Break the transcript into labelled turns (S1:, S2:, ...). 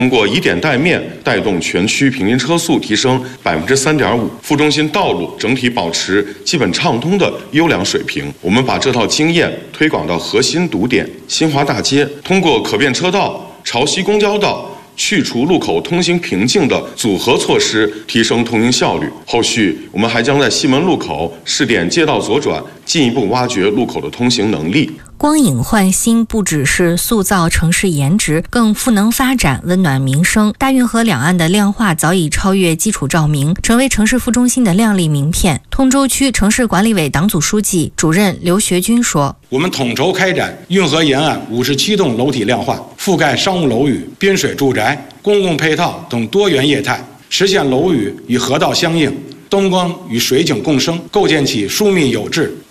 S1: 通过以点带面，带动全区平均车速提升3.5%，副中心道路整体保持基本畅通的优良水平。我们把这套经验推广到核心堵点新华大街，通过可变车道、潮汐公交道、去除路口通行瓶颈的组合措施，提升通行效率。后续我们还将在西门路口试点街道左转，进一步挖掘路口的通行能力。
S2: 光影焕新不只是塑造城市颜值，更赋能发展，温暖民生。大运河两岸的亮化早已超越基础照明，成为城市副中心的亮丽名片。通州区城市管理委党组书记、主任刘学军说：“
S3: 我们统筹开展运河沿岸57栋楼体亮化，覆盖商务楼宇、滨水住宅、公共配套等多元业态，实现楼宇与河道相应，灯光与水景共生，构建起疏密有致、